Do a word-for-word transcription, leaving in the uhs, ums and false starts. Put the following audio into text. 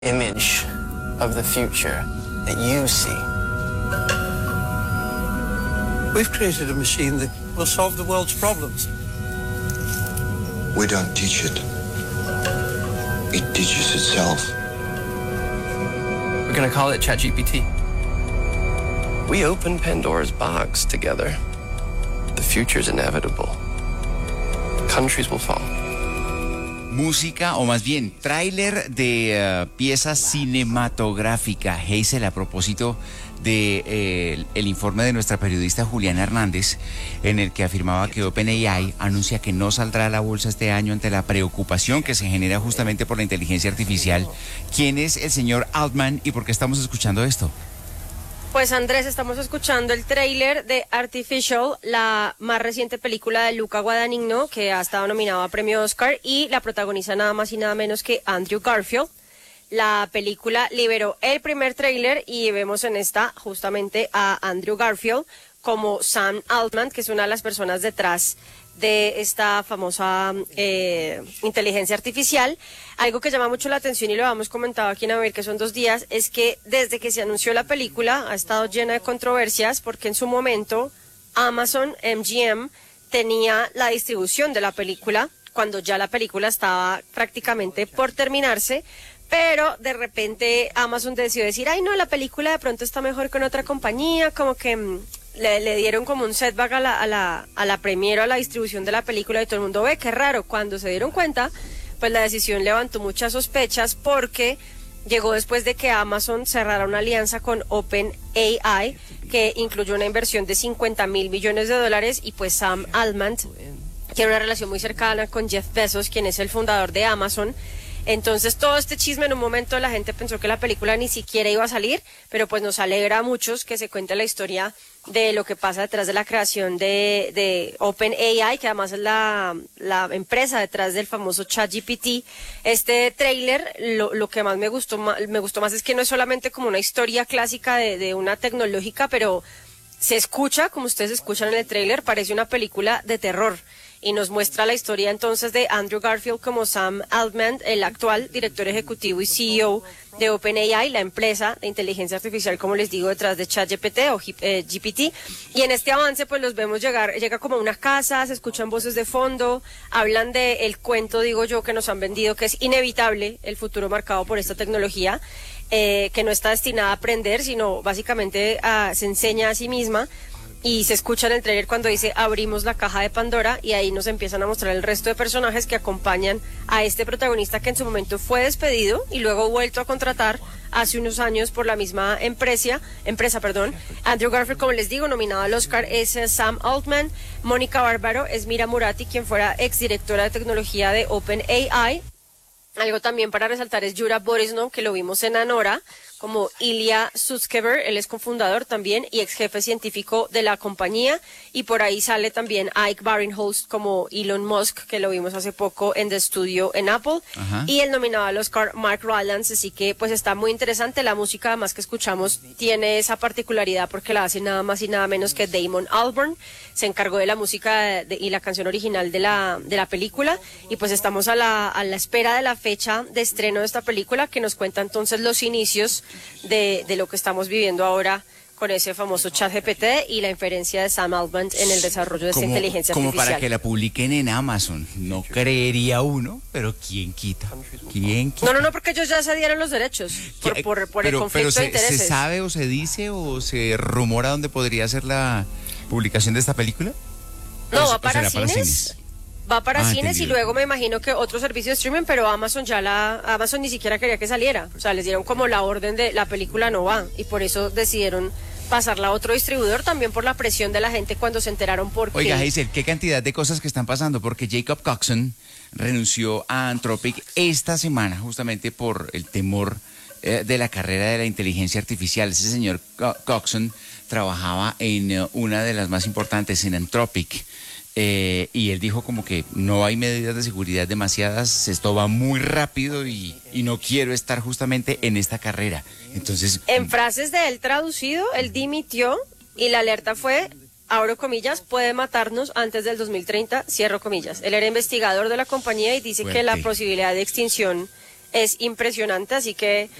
image of the future that you see. We've created a machine that will solve the world's problems. We don't teach it. It teaches itself. We're gonna call it ChatGPT. We opened Pandora's box together. The future's inevitable. Countries will fall. Música, o más bien, tráiler de uh, pieza cinematográfica. Hazel, a propósito de eh, el, el informe de nuestra periodista Juliana Hernández, en el que afirmaba que OpenAI anuncia que no saldrá a la bolsa este año ante la preocupación que se genera justamente por la inteligencia artificial. ¿Quién es el señor Altman y por qué estamos escuchando esto? Pues Andrés, estamos escuchando el tráiler de Artificial, la más reciente película de Luca Guadagnino, que ha estado nominado a premio Oscar, y la protagoniza nada más y nada menos que Andrew Garfield. La película liberó el primer tráiler y vemos en esta justamente a Andrew Garfield como Sam Altman, que es una de las personas detrás de esta famosa eh, inteligencia artificial. Algo que llama mucho la atención, y lo habíamos comentado aquí en A Ver, que son dos días, es que desde que se anunció la película ha estado llena de controversias, porque en su momento Amazon M G M tenía la distribución de la película, cuando ya la película estaba prácticamente por terminarse, pero de repente Amazon decidió decir, ay no, la película de pronto está mejor con otra compañía, como que mmm, le, le dieron como un setback a la, a la, a la premiere, a la distribución de la película, y todo el mundo ve, qué raro. Cuando se dieron cuenta, pues la decisión levantó muchas sospechas, porque llegó después de que Amazon cerrara una alianza con OpenAI, que incluyó una inversión de cincuenta mil millones de dólares, y pues Sam Altman tiene una relación muy cercana con Jeff Bezos, quien es el fundador de Amazon. Entonces todo este chisme, en un momento la gente pensó que la película ni siquiera iba a salir, pero pues nos alegra a muchos que se cuente la historia de lo que pasa detrás de la creación de, de OpenAI, que además es la, la empresa detrás del famoso ChatGPT. Este tráiler, lo, lo que más me gustó, me gustó más es que no es solamente como una historia clásica de, de una tecnológica, pero se escucha, como ustedes escuchan en el tráiler, parece una película de terror. Y nos muestra la historia entonces de Andrew Garfield como Sam Altman, el actual director ejecutivo y C E O de OpenAI, la empresa de inteligencia artificial, como les digo, detrás de ChatGPT o eh, G P T. Y en este avance pues los vemos llegar, llega como a una casa, se escuchan voces de fondo, hablan de el cuento, digo yo, que nos han vendido, que es inevitable el futuro marcado por esta tecnología, eh, que no está destinada a aprender, sino básicamente a, se enseña a sí misma. Y se escucha en el tráiler cuando dice abrimos la caja de Pandora, y ahí nos empiezan a mostrar el resto de personajes que acompañan a este protagonista, que en su momento fue despedido y luego vuelto a contratar hace unos años por la misma empresa, empresa, perdón. Andrew Garfield, como les digo, nominado al Oscar, es Sam Altman. Mónica Bárbaro es Mira Murati, quien fuera exdirectora de tecnología de OpenAI. Algo también para resaltar es Yura Borisov, que lo vimos en Anora, como Ilya Sutskever, él es cofundador también y ex jefe científico de la compañía, y por ahí sale también Ike Barinholtz como Elon Musk, que lo vimos hace poco en The Studio en Apple. Ajá. Y el nominado al Oscar, Mark Rylance, así que pues está muy interesante. La música además que escuchamos tiene esa particularidad porque la hace nada más y nada menos que Damon Albarn, se encargó de la música de, de, y la canción original de la, de la película, y pues estamos a la, a la espera de la fecha de estreno de esta película, que nos cuenta entonces los inicios De, de lo que estamos viviendo ahora con ese famoso ChatGPT y la inferencia de Sam Altman en el desarrollo de esta inteligencia como artificial. Como para que la publiquen en Amazon, no creería uno, pero ¿quién quita? ¿Quién quita? No, no, no, porque ellos ya se dieron los derechos por, por, por pero, el conflicto pero se, de intereses. ¿se sabe o se dice o se rumora dónde podría ser la publicación de esta película? No, ¿O, va para, para cines. cines? Va para ah, cines entendido. Y luego me imagino que otro servicio de streaming, pero Amazon ya la Amazon ni siquiera quería que saliera, o sea, les dieron como la orden de la película no va, y por eso decidieron pasarla a otro distribuidor, también por la presión de la gente cuando se enteraron porque... Oiga, Hazel, qué cantidad de cosas que están pasando, porque Jacob Coxon renunció a Anthropic esta semana justamente por el temor eh, de la carrera de la inteligencia artificial. Ese señor Co- Coxon trabajaba en uh, una de las más importantes, en Anthropic. Eh, y él dijo como que no hay medidas de seguridad demasiadas, esto va muy rápido y, y no quiero estar justamente en esta carrera. Entonces, en frases de él traducido, él dimitió y la alerta fue, abro comillas, puede matarnos antes del dos mil treinta, cierro comillas. Él era investigador de la compañía y dice fuerte. Que la posibilidad de extinción es impresionante, así que